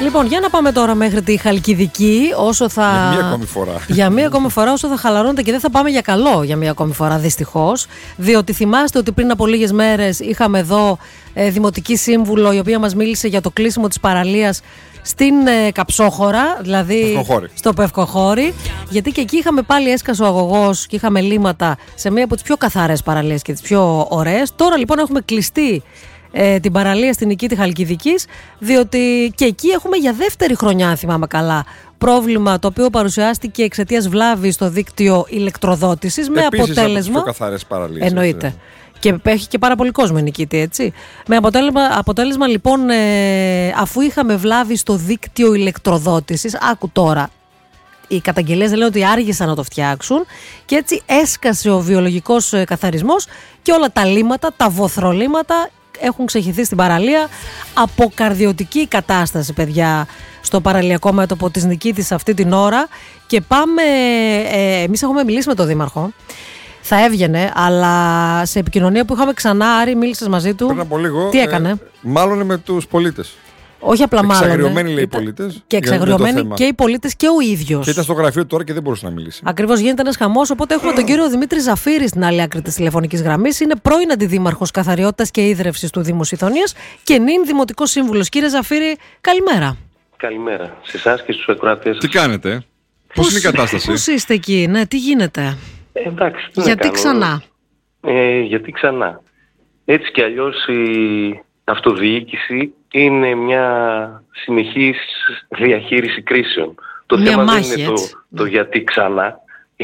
Λοιπόν, για να πάμε τώρα μέχρι τη Χαλκιδική, όσο θα... Για μία ακόμη φορά. Για μία ακόμη φορά, όσο θα χαλαρώνεται και δεν θα πάμε για καλό για μία ακόμη φορά, δυστυχώς. Διότι θυμάστε ότι πριν από λίγες μέρες είχαμε εδώ δημοτική σύμβουλο, η οποία μας μίλησε για το κλείσιμο της παραλίας στην Καψόχωρα, δηλαδή στο Πευκοχώρι. Γιατί και εκεί είχαμε πάλι έσκασε ο αγωγός και είχαμε λύματα σε μία από τις πιο καθαρές παραλίες και τις πιο ωραίες. Τώρα λοιπόν έχουμε κλειστεί την παραλία στην Νικήτη Χαλκιδικής, διότι και εκεί έχουμε για δεύτερη χρονιά, αν θυμάμαι καλά, πρόβλημα το οποίο παρουσιάστηκε εξαιτίας βλάβης στο δίκτυο ηλεκτροδότησης. Με αποτέλεσμα. Από τις πιο καθαρές παραλίες. Εννοείται. Και έχει και πάρα πολύ κόσμο η Νικήτη, έτσι. Με αποτέλεσμα λοιπόν, αφού είχαμε βλάβη στο δίκτυο ηλεκτροδότησης, άκου τώρα. Οι καταγγελίες λένε ότι άργησαν να το φτιάξουν και έτσι έσκασε ο βιολογικός καθαρισμός και όλα τα λύματα, τα βοθρολύματα έχουν ξεχυθεί στην παραλία. Αποκαρδιωτική κατάσταση, παιδιά, στο παραλιακό μέτωπο της Νικήτης αυτή την ώρα. Και πάμε, εμείς έχουμε μιλήσει με τον Δήμαρχο. Θα έβγαινε, αλλά σε επικοινωνία που είχαμε ξανά, Άρη, μίλησες μαζί του. Πριν από λίγο. Τι έκανε? Μάλλον με τους πολίτες. Όχι απλά μάλλον. Εξαγριωμένοι, λέει, οι πολίτες. Και εξαγριωμένοι και οι πολίτες και ο ίδιος. Και ήταν στο γραφείο τώρα και δεν μπορούσε να μιλήσει. Ακριβώς, γίνεται ένας χαμός. Οπότε έχουμε τον κύριο Δημήτρη Ζαφύρη στην άλλη άκρη της τηλεφωνικής γραμμής. Είναι πρώην αντιδήμαρχος καθαριότητας και ίδρευσης του Δήμου Σιδωνίας και νυν δημοτικός σύμβουλος. Κύριε Ζαφύρη, καλημέρα. Καλημέρα σε εσάς και στους ακροατές. Τι κάνετε, πώς είναι η κατάσταση? Πώς είστε εκεί, ναι, τι γίνεται? Εντάξει, γιατί ξανά? Γιατί ξανά. Έτσι κι αλλιώς η αυτοδιοίκηση είναι μια συνεχής διαχείριση κρίσεων. Το μια θέμα μάχη, δεν είναι το γιατί ξανά.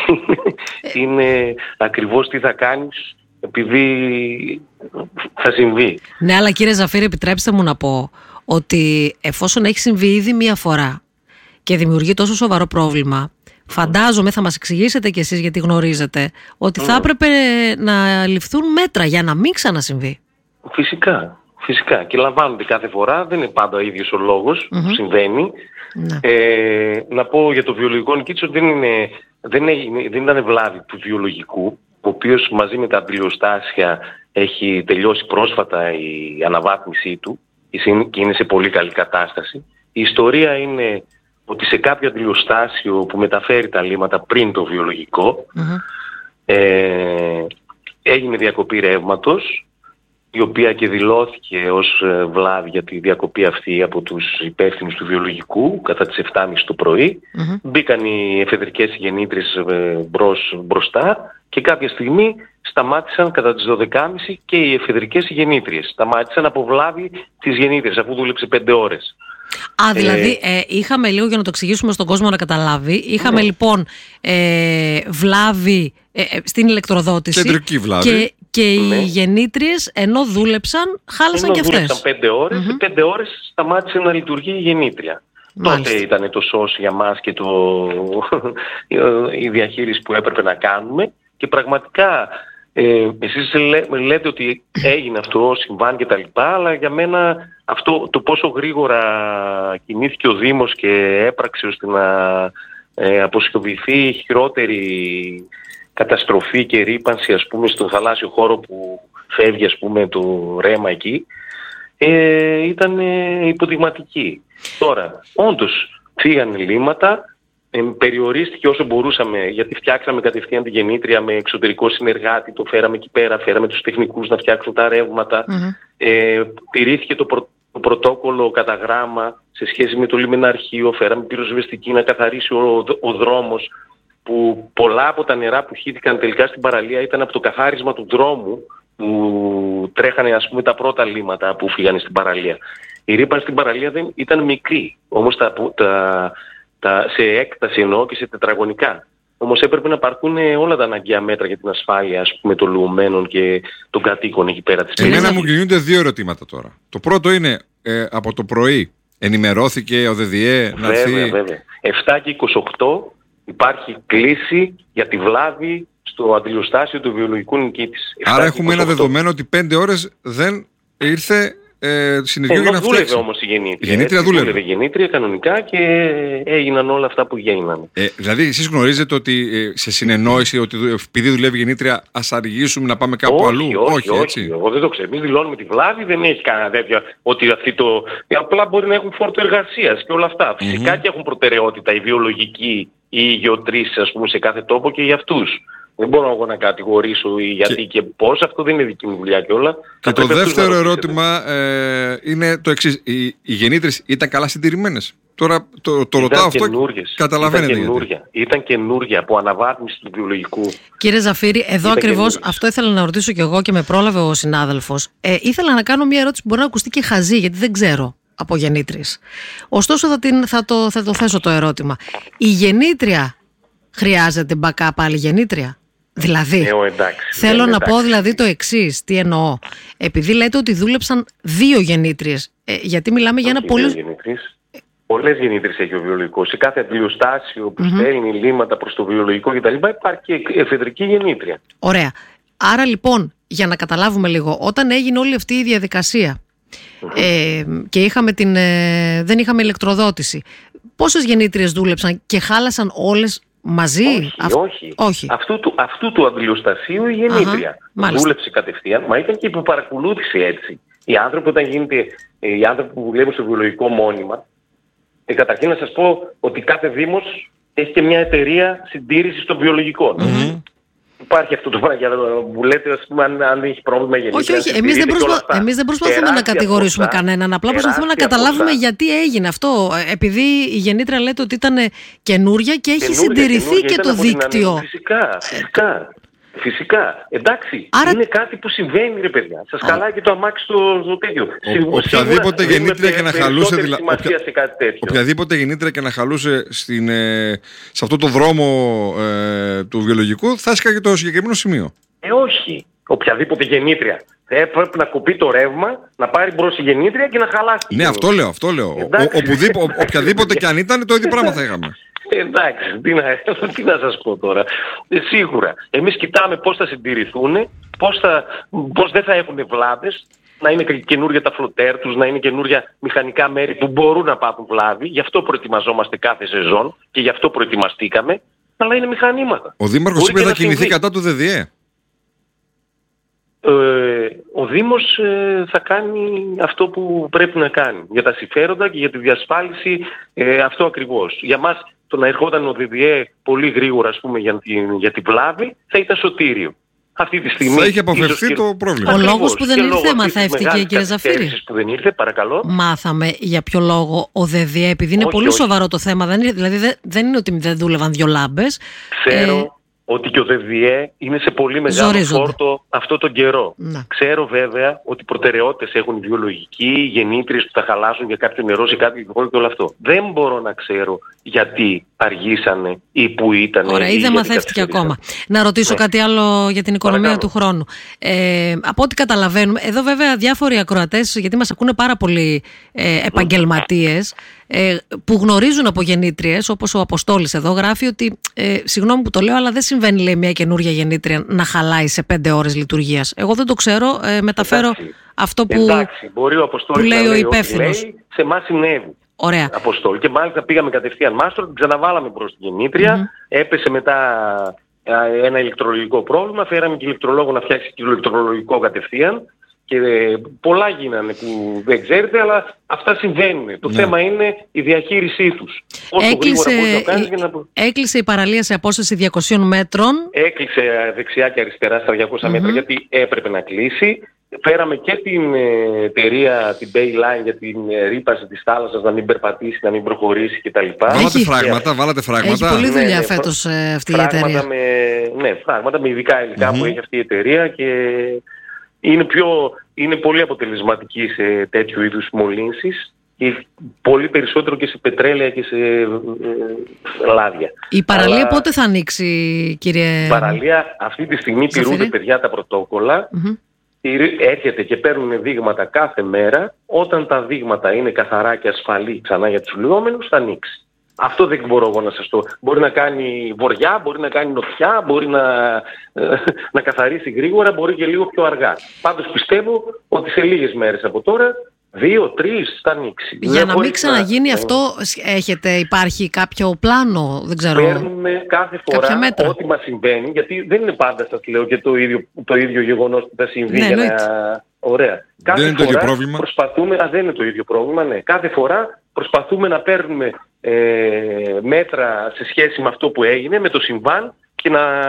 Είναι ακριβώς τι θα κάνεις επειδή θα συμβεί. Ναι, αλλά κύριε Ζαφύρη, επιτρέψτε μου να πω ότι εφόσον έχει συμβεί ήδη μία φορά και δημιουργεί τόσο σοβαρό πρόβλημα, φαντάζομαι, θα μας εξηγήσετε κι εσείς γιατί γνωρίζετε, ότι θα έπρεπε να ληφθούν μέτρα για να μην ξανασυμβεί. Φυσικά. Και λαμβάνονται κάθε φορά, δεν είναι πάντα ο ίδιος ο λόγος που συμβαίνει. Να πω για το βιολογικό Νικήτης ότι δεν ήταν βλάβη του βιολογικού, ο οποίος μαζί με τα αντιλιοστάσια έχει τελειώσει πρόσφατα η αναβάθμισή του και είναι σε πολύ καλή κατάσταση. Η ιστορία είναι ότι σε κάποιο αντιλιοστάσιο που μεταφέρει τα λύματα πριν το βιολογικό έγινε διακοπή ρεύματος, η οποία και δηλώθηκε ως βλάβη για τη διακοπή αυτή από τους υπεύθυνους του βιολογικού κατά τις 7.30 το πρωί. Μπήκαν οι εφεδρικές γεννήτριες μπροστά και κάποια στιγμή σταμάτησαν κατά τις 12.30 και οι εφεδρικές γεννήτριες. Σταμάτησαν από βλάβη τις γεννήτριες αφού δούλεψε 5 ώρες. Δηλαδή είχαμε λίγο, για να το εξηγήσουμε στον κόσμο να καταλάβει, είχαμε λοιπόν βλάβη στην ηλεκτροδότηση. Κεντρική βλάβη. Και οι γεννήτριες ενώ δούλεψαν, χάλασαν και αυτές. Δούλεψαν 5 ώρες, σε 5 ώρες σταμάτησε να λειτουργεί η γεννήτρια. Τότε ήταν το σως για μας και η διαχείριση που έπρεπε να κάνουμε και πραγματικά εσείς λέτε ότι έγινε αυτό, συμβάν και τα λοιπά, αλλά για μένα αυτό το πόσο γρήγορα κινήθηκε ο Δήμος και έπραξε ώστε να αποσιωπηθεί χειρότερη καταστροφή και ρύπανση, ας πούμε, στον θαλάσσιο χώρο που φεύγει, ας πούμε, το ρέμα εκεί, ήταν υποδειγματική. Τώρα, όντως φύγανε λύματα, περιορίστηκε όσο μπορούσαμε, γιατί φτιάξαμε κατευθείαν τη γεννήτρια με εξωτερικό συνεργάτη, το φέραμε εκεί πέρα, φέραμε τους τεχνικούς να φτιάξουν τα ρεύματα, τηρήθηκε το πρωτόκολλο κατά γράμμα σε σχέση με το λιμεναρχείο, φέραμε πυροσβεστική να καθαρίσει ο δρόμος, που πολλά από τα νερά που χύθηκαν τελικά στην παραλία ήταν από το καθάρισμα του δρόμου που τρέχανε, ας πούμε, τα πρώτα λύματα που φύγανε στην παραλία. Η ρύπανση στην παραλία δεν ήταν μικρή, όμως σε έκταση εννοώ και σε τετραγωνικά. Όμως έπρεπε να πάρθουν όλα τα αναγκαία μέτρα για την ασφάλεια, ας πούμε, των λουωμένων και των κατοίκων εκεί πέρα της περιοχής. Εμένα μου κινούνται 2 ερωτήματα τώρα. Το πρώτο είναι, από το πρωί ενημερώθηκε ο ΔΔΕ να έρθει? Βέβαια. 7 και 28 υπάρχει κλίση για τη βλάβη στο αντιλιοστάσιο του βιολογικού Νικήτης. Άρα έχουμε ένα δεδομένο ότι 5 ώρες δεν ήρθε συνεργείο για να φτιάξει. Δούλευε όμως η γεννήτρια. Η γεννήτρια δούλευε. Η γεννήτρια κανονικά και έγιναν όλα αυτά που γίνανε. Δηλαδή, εσείς γνωρίζετε ότι σε συνεννόηση ότι επειδή δουλεύει η γεννήτρια, ας αργήσουμε να πάμε κάπου αλλού? Όχι. Εγώ δεν το ξέρω. Εμείς δηλώνουμε τη βλάβη, δεν έχει κανένα τέτοιο. Ότι αυτή το. Απλά μπορεί να έχουν φόρτο εργασίας και όλα αυτά. Φυσικά και έχουν προτεραιότητα οι βιολογικοί ή οι γεωτρήσεις, ας πούμε, σε κάθε τόπο και για αυτούς. Δεν μπορώ εγώ να κατηγορήσω γιατί και πώς, αυτό δεν είναι δική μου δουλειά και όλα. Και το δεύτερο ερώτημα είναι το εξής. Οι γεννήτρες ήταν καλά συντηρημένες? Τώρα το ρωτάω αυτό, καταλαβαίνετε γιατί. Ήταν καινούργια από αναβάθμιση του βιολογικού. Κύριε Ζαφύρη, εδώ ακριβώς αυτό ήθελα να ρωτήσω κι εγώ και με πρόλαβε ο συνάδελφος. Ήθελα να κάνω μια ερώτηση που μπορεί να ακουστεί και χαζή, γιατί δεν ξέρω από γεννήτριες. Ωστόσο θα το θέσω το ερώτημα. Η γεννήτρια χρειάζεται backup άλλη γεννήτρια? Δηλαδή, θέλω να πω δηλαδή το εξής, τι εννοώ. Επειδή λέτε ότι δούλεψαν 2 γεννήτριες, γιατί μιλάμε για ένα πολύ... Πολλές γεννήτριες έχει ο βιολογικός. Σε κάθε αντιλιοστάσιο που στέλνει λύματα προς το βιολογικό κτλ. Υπάρχει και εφεδρική γεννήτρια. Ωραία. Άρα λοιπόν, για να καταλάβουμε λίγο, όταν έγινε όλη αυτή η διαδικασία και δεν είχαμε ηλεκτροδότηση, πόσες γεννήτριες δούλεψαν και χάλασαν όλες μαζί? Όχι. Αυτού του αντιλιοστασίου η γεννήτρια δούλεψε κατευθείαν, μα ήταν και που παρακολούθησε έτσι. Οι άνθρωποι που δουλεύουν στο βιολογικό μόνιμα, καταρχήν να σας πω ότι κάθε δήμος έχει και μια εταιρεία συντήρησης των βιολογικών. Υπάρχει αυτό το πράγμα που λέτε, ας πούμε, αν έχει πρόβλημα η γεννήτρια. Όχι. Εμείς δεν προσπαθούμε να κατηγορήσουμε κανέναν. Απλά προσπαθούμε να καταλάβουμε γιατί έγινε αυτό. Επειδή η γεννήτρια λέτε ότι ήταν καινούρια και έχει συντηρηθεί και το δίκτυο. Φυσικά. Εντάξει, είναι κάτι που συμβαίνει, ρε παιδιά. Σας χαλάει και το αμάξι στο τέτοιο. Οποιαδήποτε γεννήτρια και να χαλούσε, οποιαδήποτε γεννήτρια και να χαλούσε σε αυτό το δρόμο του βιολογικού, θα έσκαγε το συγκεκριμένο σημείο. Όχι. Οποιαδήποτε γεννήτρια. Πρέπει να κοπεί το ρεύμα, να πάρει μπρος η γεννήτρια και να χαλάσει. Ναι, αυτό λέω. Οποιαδήποτε και αν ήταν, το ίδιο πράγμα θα είχαμε. Εντάξει, τι να σας πω τώρα. Σίγουρα. Εμείς κοιτάμε πώς θα συντηρηθούν, πώς δεν θα έχουν βλάβες, να είναι καινούργια τα φλωτέρ τους, να είναι καινούργια μηχανικά μέρη που μπορούν να πάθουν βλάβη. Γι' αυτό προετοιμαζόμαστε κάθε σεζόν και γι' αυτό προετοιμαστήκαμε, αλλά είναι μηχανήματα. Ο Δήμαρχος είπε θα κινηθεί κατά του ΔΔΕ. Ο Δήμος θα κάνει αυτό που πρέπει να κάνει για τα συμφέροντα και για τη διασφάλιση, αυτό ακριβώς. Για μας το να ερχόταν ο ΔΔΕ πολύ γρήγορα, ας πούμε, για τη βλάβη θα ήταν σωτήριο. Αυτή τη στιγμή θα είχε αποφευθεί το πρόβλημα. Ο λόγος που δεν ήρθε μαθεύτηκε, κύριε Ζαφύρη? Που δεν ήρθε, παρακαλώ. Μάθαμε για ποιο λόγο ο ΔΔΕ, επειδή είναι πολύ σοβαρό το θέμα, δηλαδή δεν είναι ότι δεν δούλευαν 2 λάμπες. Ξέρω ότι και ο ΔΔΕ είναι σε πολύ μεγάλο φόρτο αυτό τον καιρό. Ξέρω βέβαια ότι προτεραιότητες έχουν οι βιολογικοί, οι γεννήτριες που θα χαλάσουν για κάποιο νερό σε κάποιο χώρο και όλο αυτό. Δεν μπορώ να ξέρω γιατί αργήσανε ή που ήταν. Ωραία, ή δεν μαθεύτηκε ακόμα. Να ρωτήσω κάτι άλλο για την οικονομία του χρόνου. Από ό,τι καταλαβαίνουμε, εδώ βέβαια διάφοροι ακροατές, γιατί μας ακούνε πάρα πολλοί επαγγελματίες, που γνωρίζουν από γεννήτριες, όπως ο Αποστόλης εδώ γράφει ότι, συγγνώμη που το λέω, αλλά δεν συμβαίνει, λέει, μια καινούργια γεννήτρια να χαλάει σε 5 ώρες λειτουργίας. Εγώ δεν το ξέρω, μεταφέρω αυτό που λέει ο υπεύθυνος. Σε εμάς συνέβη. Ωραία. Αποστόλη. Και μάλιστα πήγαμε κατευθείαν μάστρο, την ξαναβάλαμε προς τη γεννήτρια, έπεσε μετά ένα ηλεκτρολογικό πρόβλημα, φέραμε και ηλεκτρολόγο να φτιάξει και ηλεκτρολογικό κατευθείαν. Και πολλά γίνανε που δεν ξέρετε, αλλά αυτά συμβαίνουν. Το θέμα είναι η διαχείρισή τους. Έκλεισε η παραλία σε απόσταση 200 μέτρων. Έκλεισε δεξιά και αριστερά στα 200 μέτρα, γιατί έπρεπε να κλείσει. Φέραμε και την εταιρεία, την Bayline, για την ρύπαση της θάλασσας, να μην περπατήσει, να μην προχωρήσει κτλ. Βάλατε φράγματα. Έχει πολλή δουλειά φέτος αυτή η εταιρεία. Φράγματα με ειδικά υλικά που έχει αυτή η εταιρεία και είναι πολύ αποτελεσματική σε τέτοιου είδους μολύνσεις και πολύ περισσότερο και σε πετρέλαια και σε λάδια. Η παραλία πότε θα ανοίξει, κύριε? Η παραλία αυτή τη στιγμή τηρούνται, παιδιά, τα πρωτόκολλα. Έρχεται και παίρνουν δείγματα κάθε μέρα. Όταν τα δείγματα είναι καθαρά και ασφαλή ξανά για τους λιγόμενους, θα ανοίξει. Αυτό δεν μπορώ εγώ να σας το... Μπορεί να κάνει βοριά, μπορεί να κάνει νοτιά, μπορεί να καθαρίσει γρήγορα, μπορεί και λίγο πιο αργά. Πάντως πιστεύω ότι σε λίγες μέρες από τώρα 2-3 θα ανοίξει. Για να μην ξαναγίνει αυτό, υπάρχει κάποιο πλάνο, δεν ξέρω. Παίρνουμε κάθε φορά ό,τι μας συμβαίνει, γιατί δεν είναι πάντα, σας λέω, και το ίδιο γεγονός που θα συμβεί. Ναι, Ωραία. Δεν είναι το ίδιο πρόβλημα. Δεν είναι το ίδιο πρόβλημα, ναι. Κάθε φορά προσπαθούμε να παίρνουμε μέτρα σε σχέση με αυτό που έγινε, με το συμβάν, και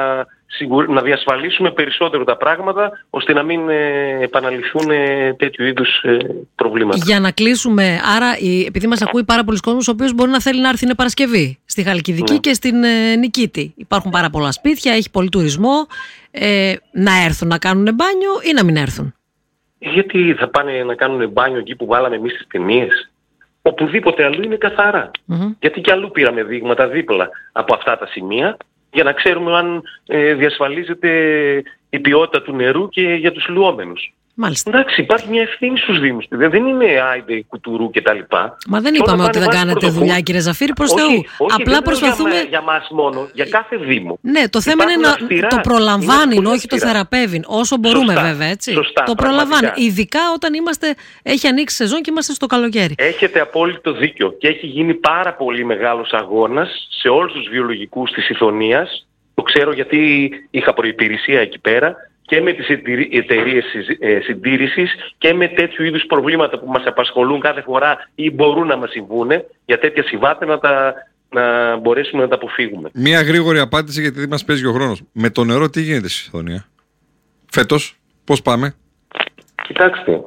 να διασφαλίσουμε περισσότερο τα πράγματα, ώστε να μην επαναληφθούν τέτοιου είδους προβλήματα. Για να κλείσουμε, άρα, επειδή μας ακούει πάρα πολλοί κόσμος, ο οποίος μπορεί να θέλει να έρθει, είναι Παρασκευή στη Χαλκιδική και στην Νικήτη. Υπάρχουν πάρα πολλά σπίτια, έχει πολύ τουρισμό. Να έρθουν να κάνουν μπάνιο ή να μην έρθουν? Γιατί θα πάνε να κάνουν μπάνιο εκεί που βάλαμε εμείς τις ταινίες? Οπουδήποτε αλλού είναι καθαρά. Γιατί και αλλού πήραμε δείγματα δίπλα από αυτά τα σημεία, για να ξέρουμε αν διασφαλίζεται η ποιότητα του νερού και για τους λουόμενους. Μάλιστα. Εντάξει, υπάρχει μια ευθύνη στους Δήμους. Δεν είναι άιντε κουτουρού κτλ. Μα δεν είπαμε ότι δεν κάνετε δουλειά, κύριε Ζαφύρη, προς Θεού. Απλά προσπαθούμε. Για μας μόνο, για κάθε Δήμο. Ναι, το θέμα είναι να το προλαμβάνει, όχι το θεραπεύει. Όσο μπορούμε, βέβαια, έτσι. Σωστά, το προλαμβάνει. Ειδικά όταν έχει ανοίξει σεζόν και είμαστε στο καλοκαίρι. Έχετε απόλυτο δίκιο. Και έχει γίνει πάρα πολύ μεγάλος αγώνας σε όλους τους βιολογικούς της Ιθωνίας. Το ξέρω γιατί είχα προϋπηρεσία εκεί πέρα. Και με τις εταιρείες συντήρησης και με τέτοιου είδους προβλήματα που μας απασχολούν κάθε φορά ή μπορούν να μας συμβούν, για τέτοια συμβάτα να μπορέσουμε να τα αποφύγουμε. Μία γρήγορη απάντηση, γιατί δεν μας παίζει ο χρόνος. Με το νερό τι γίνεται στη Ιθωνία φέτος, πώς πάμε? Κοιτάξτε,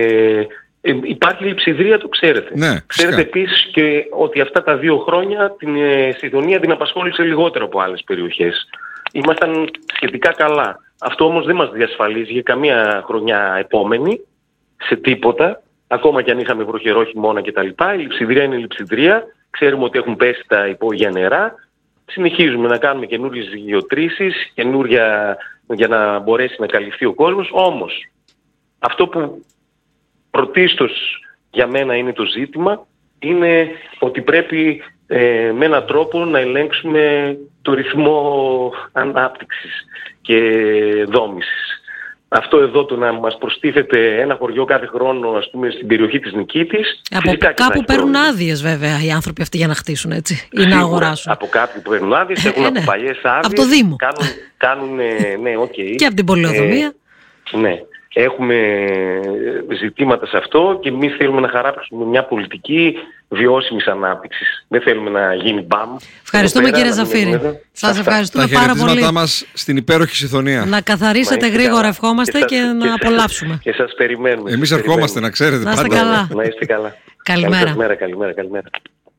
υπάρχει λειψιδρία, το ξέρετε. Ναι, ξέρετε επίσης και ότι αυτά τα 2 χρόνια την Ιθωνία την απασχόλησε λιγότερο από άλλες περιοχές. Ήμασταν σχετικά καλά. Αυτό όμως δεν μας διασφαλίζει για καμία χρονιά επόμενη σε τίποτα, ακόμα και αν είχαμε βροχερό χειμώνα κτλ. Η λειψιδρία είναι λειψιδρία, ξέρουμε ότι έχουν πέσει τα υπόγεια νερά, συνεχίζουμε να κάνουμε καινούριες γεωτρήσεις, καινούρια για να μπορέσει να καλυφθεί ο κόσμος. Όμως, αυτό που πρωτίστως για μένα είναι το ζήτημα, είναι ότι πρέπει με έναν τρόπο να ελέγξουμε το ρυθμό ανάπτυξης και δόμησης. Αυτό εδώ το να μας προστίθεται ένα χωριό κάθε χρόνο, ας πούμε, στην περιοχή της Νικήτης. Από κάπου παίρνουν άδειες, βέβαια, οι άνθρωποι αυτοί για να χτίσουν, έτσι, ή να αγοράσουν. Από κάπου παίρνουν άδειες, έχουν από παλιές άδειες. Από το Δήμο. Ναι, okay. Και από την πολεοδομία. Ναι. Έχουμε ζητήματα σε αυτό και εμείς θέλουμε να χαράξουμε μια πολιτική βιώσιμης ανάπτυξης. Δεν θέλουμε να γίνει μπαμ. Ευχαριστούμε, κύριε Ζαφύρη. Σας ευχαριστούμε πάρα πολύ. Τα χαιρετίσματά μας στην υπέροχη Ιθωνία. Να καθαρίσετε γρήγορα, ευχόμαστε, και να απολαύσουμε. Και σας περιμένουμε. Εμείς ερχόμαστε, να ξέρετε. Να είστε καλά. Να είστε καλά. Καλημέρα. Καλημέρα.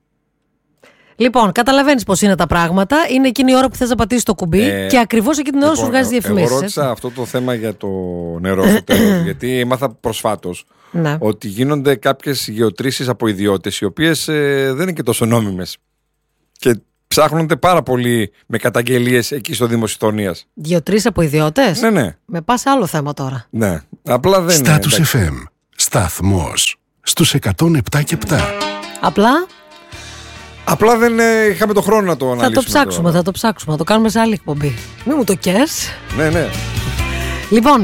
Λοιπόν, καταλαβαίνεις πώς είναι τα πράγματα. Είναι εκείνη η ώρα που θες να πατήσεις το κουμπί και ακριβώς εκείνη την ώρα σου βγάζει διαφημίσεις. Εγώ ρώτησα αυτό το θέμα για το νερό στο τέλος, γιατί έμαθα προσφάτως ότι γίνονται κάποιες γεωτρήσεις από ιδιώτες, οι οποίες δεν είναι και τόσο νόμιμες. Και ψάχνονται πάρα πολύ με καταγγελίες εκεί στο Δήμο Ιθωνίας. Γεωτρήσεις από ιδιώτες? Ναι. Με πας σε άλλο θέμα τώρα. Ναι. Απλά δεν είναι. Status FM. Σταθμός στους 107,7. Απλά δεν είχαμε το χρόνο να το αναλύσουμε. Θα το ψάξουμε, θα το κάνουμε σε άλλη εκπομπή. Μην μου το κες. Ναι. Λοιπόν,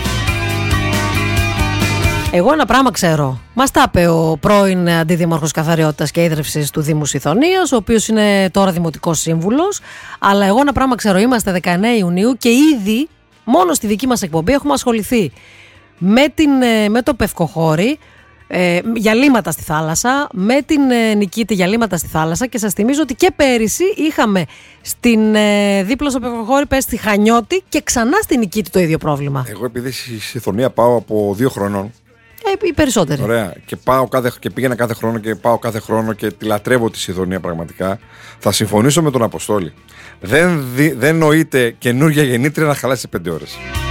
εγώ ένα πράγμα ξέρω. Μας τα είπε ο πρώην Αντιδήμαρχος Καθαριότητας και Ίδρυυσης του Δήμου Ιθωνίας, ο οποίος είναι τώρα Δημοτικός Σύμβουλος. Αλλά εγώ ένα πράγμα ξέρω. Είμαστε 19 Ιουνίου και ήδη μόνο στη δική μας εκπομπή έχουμε ασχοληθεί με το Πευκοχώρι, γυαλίματα στη θάλασσα, με την Νικήτη γυαλίματα στη θάλασσα, και σας θυμίζω ότι και πέρυσι είχαμε δίπλα στο Πευκοχώρι, πες στη Χανιώτη, και ξανά στην Νικήτη το ίδιο πρόβλημα. Εγώ επειδή στη Ιθωνία πάω από 2 χρονών. Οι περισσότεροι. Ωραία. Και πήγαινα κάθε χρόνο και πάω κάθε χρόνο και τη λατρεύω τη Ιθωνία πραγματικά. Θα συμφωνήσω με τον Αποστόλη. Δεν νοείται καινούργια γεννήτρια να χαλάσει 5 ώρες.